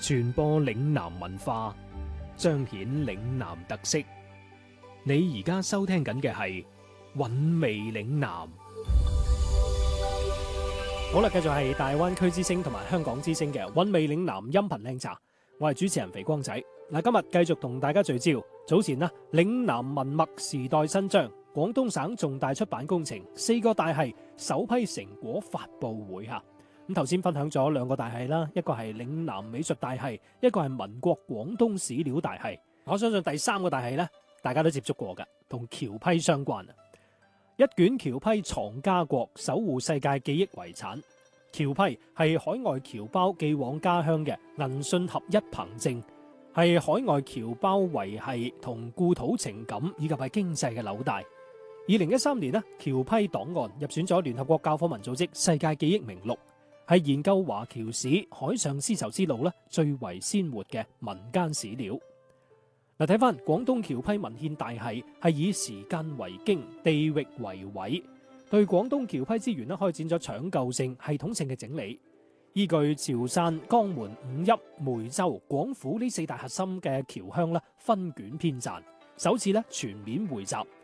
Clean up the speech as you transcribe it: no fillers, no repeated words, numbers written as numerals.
傳播嶺南文化，彰顯嶺南特色。你而家收聽緊嘅係韻味嶺南。 好啦，繼續係大灣區之聲同埋香港之聲嘅韻味嶺南音頻靚茶，我係主持人肥光仔。嗱，今日繼續同大家聚焦早前啦，嶺南文脈時代新章，廣東省重大出版工程4個大系首批成果發佈會吓。咁頭先分享咗2個大系啦，一個係嶺南美術大系，一個係民國廣東史料大系。我相信第3個大系呢，大家都接觸過噶，同僑批相關啊。一卷僑批藏家國，守護世界記憶遺產。僑批係海外僑胞寄往家鄉嘅銀信合一憑證，係海外僑胞維繫同故土情感以及係經濟嘅紐帶。2013年呢，僑批檔案入選咗聯合國教科文組織世界記憶名錄，係研究華僑史海上絲綢之路咧最為鮮活嘅民間史料。嗱，睇翻廣東僑批文獻大系係以時間為經，地域為緯，對廣東僑批資源咧開展咗搶救性、系統性嘅整理，依據潮汕、江門、五邑、梅州、廣府呢4大核心嘅僑鄉咧分卷編撰，首次咧全面匯集，